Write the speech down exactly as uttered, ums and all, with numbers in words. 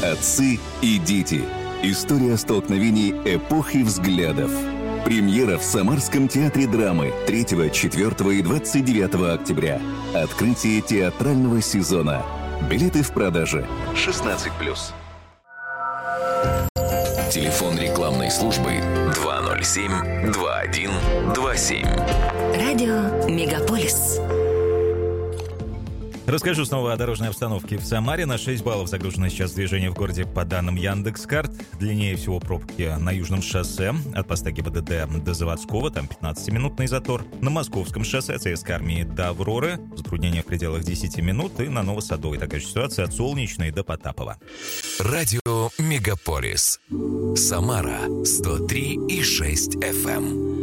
Отцы и дети. История столкновений эпох и взглядов. Премьера в Самарском театре драмы третьего, четвёртого и двадцать девятого октября. Открытие театрального сезона. Билеты в продаже. шестнадцать плюс. Телефон рекламной службы два ноль семь два один два семь. Радио Мегаполис. Расскажу снова о дорожной обстановке в Самаре. На шесть баллов загружено сейчас движение в городе по данным Яндекс.Карт. Длиннее всего пробки на Южном шоссе от поста ГИБДД до Заводского, там пятнадцатиминутный затор. На Московском шоссе от Советской армии до Авроры затруднение в пределах десяти минут. И на Новосадовой такая же ситуация от Солнечной до Потапова. Радио Мегаполис. Самара сто три и шесть эф эм.